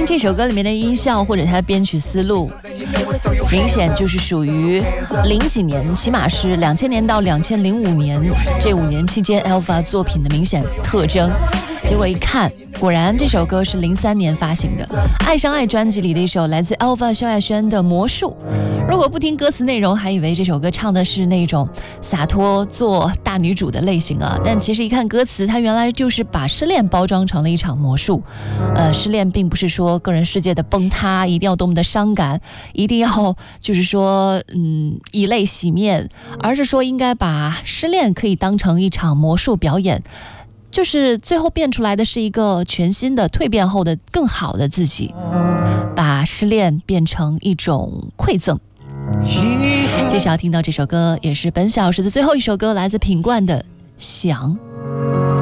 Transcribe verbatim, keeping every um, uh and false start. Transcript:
听这首歌里面的音效或者它的编曲思路，明显就是属于零几年，起码是两千年到两千零五年这五年期间 Alpha 作品的明显特征。结果一看，果然这首歌是零三年发行的，《爱上爱》专辑里的一首来自 Alpha 萧亚轩的《魔术》。如果不听歌词内容，还以为这首歌唱的是那种洒脱做大女主的类型啊，但其实一看歌词，它原来就是把失恋包装成了一场魔术。呃，失恋并不是说个人世界的崩塌一定要多么的伤感，一定要就是说嗯以泪洗面，而是说应该把失恋可以当成一场魔术表演。就是最后变出来的是一个全新的蜕变后的更好的自己，把失恋变成一种馈赠。接下来听到这首歌也是本小时的最后一首歌，来自品冠的《想》。